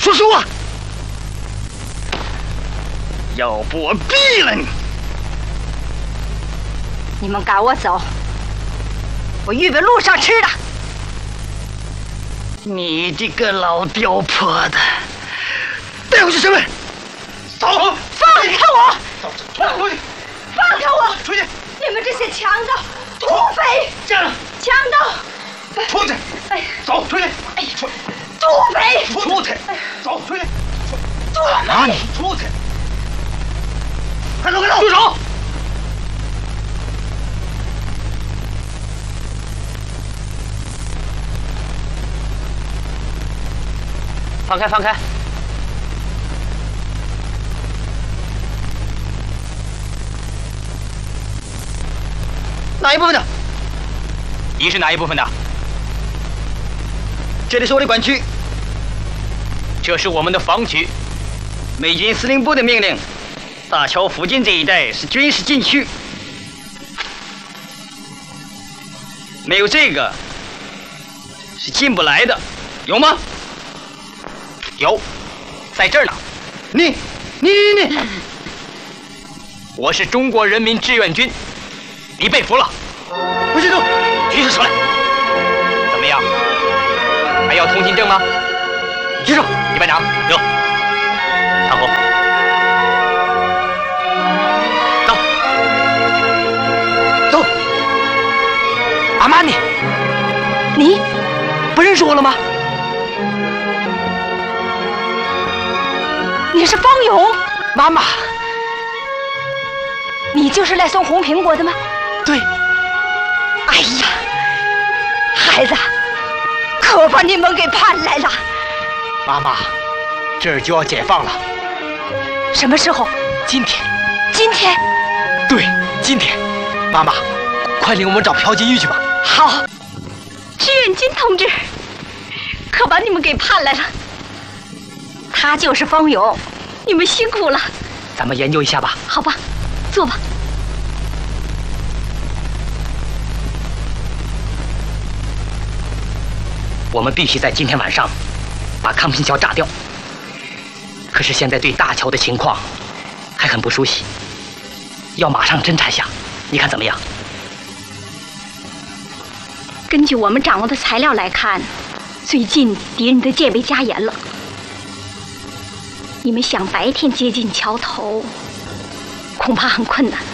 说实话，要不我毙了你！ 你们赶我走，我预备路上吃的。 你这个老刁婆的，带回去审问。走， 放开我！ 出去！ 放开我！ 出去！ 你们这些强盗、土匪！ 站住！ 强盗！ 出去！ 哎， 走，出去！ 哎， 出！ 土匪！ 出去！走，出去！ 土匪！出去！快走，快走！住手！ 放开，放开！ 哪一部分的？ 你是哪一部分的？ 这里是我的管区， 这是我们的防区。 美军司令部的命令，大桥附近这一带是军事禁区，没有这个是进不来的，有吗？ 有，在这儿呢。 你， 我是中国人民志愿军，你被俘了。 不许动， 举起手来。怎么样？还要通行证吗？ 举手。 李班长，有。看后。走。 走。 阿玛尼，你不认识我了吗？ 你是方勇， 妈妈， 你就是来送红苹果的吗？ 对。 哎呀，孩子，可把你们给盼来了。 妈妈，这儿就要解放了。 什么时候？ 今天。 今天？ 对，今天。妈妈，快领我们找朴金玉去吧。 好。志愿军同志，可把你们给盼来了。他就是方勇，你们辛苦了。 咱们研究一下吧。 好吧，坐吧。 我们必须在今天晚上把康平桥炸掉。可是现在对大桥的情况还很不熟悉，要马上侦查下，你看怎么样？ 根据我们掌握的材料来看，最近敌人的戒备加严了。你们想白天接近桥头，恐怕很困难。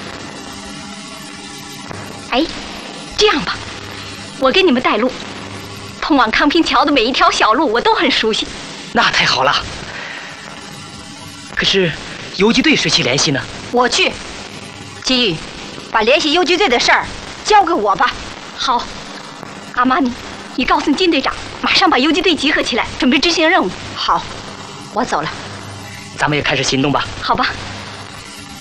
哎，这样吧，我给你们带路，通往康平桥的每一条小路我都很熟悉。 那太好了。可是游击队谁去联系呢？ 我去。金玉，把联系游击队的事儿交给我吧。好。阿玛尼，你告诉金队长，马上把游击队集合起来，准备执行任务。好，我走了。 咱们也开始行动吧。 好吧。